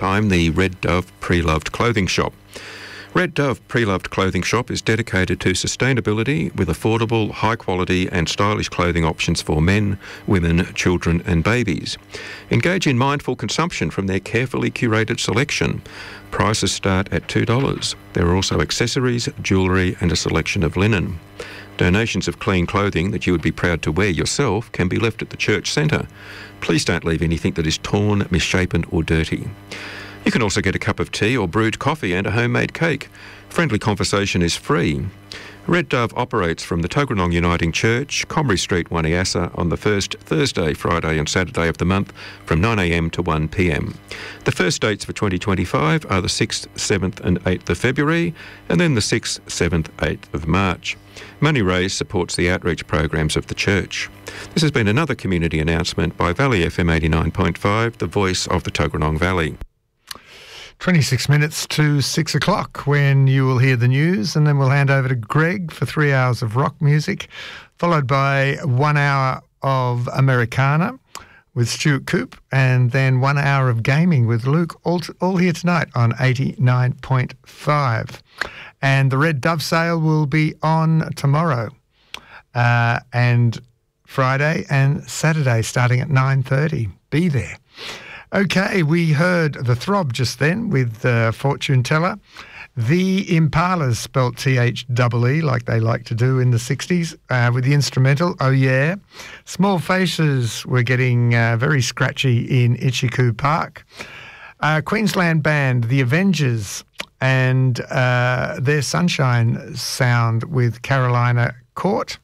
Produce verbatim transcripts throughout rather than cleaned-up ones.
time, the Red Dove Pre-Loved Clothing Shop. Red Dove Pre-Loved Clothing Shop is dedicated to sustainability with affordable, high-quality and stylish clothing options for men, women, children and babies. Engage in mindful consumption from their carefully curated selection. Prices start at two dollars. There are also accessories, jewellery and a selection of linen. Donations of clean clothing that you would be proud to wear yourself can be left at the church centre. Please don't leave anything that is torn, misshapen or dirty. You can also get a cup of tea or brewed coffee and a homemade cake. Friendly conversation is free. Red Dove operates from the Tuggeranong Uniting Church, Comrie Street, Waniassa, on the first Thursday, Friday and Saturday of the month from nine a m to one p m. The first dates for twenty twenty-five are the sixth, seventh and eighth of February and then the sixth, seventh, eighth of March. Money raised supports the outreach programs of the church. This has been another community announcement by Valley F M eighty-nine point five, the voice of the Tuggeranong Valley. twenty-six minutes to six o'clock when you will hear the news, and then we'll hand over to Greg for three hours of rock music, followed by one hour of Americana with Stuart Coop, and then one hour of gaming with Luke, all, t- all here tonight on eighty-nine point five. And the Red Dove sale will be on tomorrow uh, and Friday and Saturday starting at nine thirty. Be there. Okay, we heard The Throb just then with uh, Fortune Teller. The Impalas, spelt T H E E, like they like to do in the sixties, uh, with the instrumental, Oh Yeah. Small Faces were getting uh, very scratchy in Itchycoo Park. Uh, Queensland band, The Avengers, and uh, their Sunshine Sound with Carolina Court.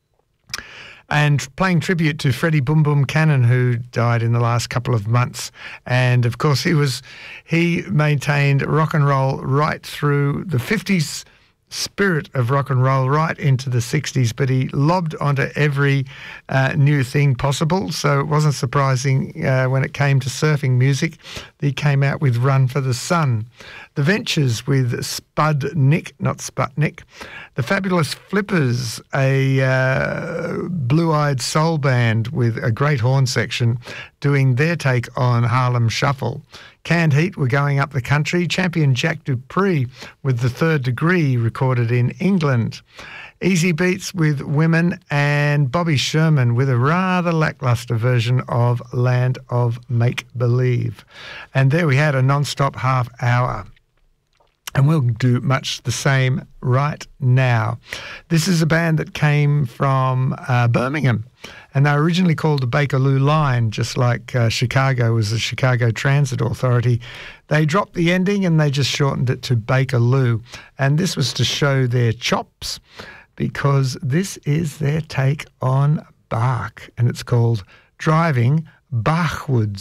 And playing tribute to Freddie Boom Boom Cannon, who died in the last couple of months. And, of course, he was he maintained rock and roll right through the fifties, spirit of rock and roll right into the sixties, but he lobbed onto every uh, new thing possible. So it wasn't surprising uh, when it came to surfing music that he came out with Run for the Sun. The Ventures with Spudnik, not Sputnik. The Fabulous Flippers, a uh, blue-eyed soul band with a great horn section, doing their take on Harlem Shuffle. Canned Heat were going up the country. Champion Jack Dupree with The Third Degree, recorded in England. Easy Beats with Women, and Bobby Sherman with a rather lacklustre version of Land of Make Believe. And there we had a non-stop half hour. And we'll do much the same right now. This is a band that came from uh, Birmingham, and they were originally called the Bakerloo Line, just like uh, Chicago was the Chicago Transit Authority. They dropped the ending and they just shortened it to Bakerloo. And this was to show their chops, because this is their take on Bach, and it's called Driving Bachwards.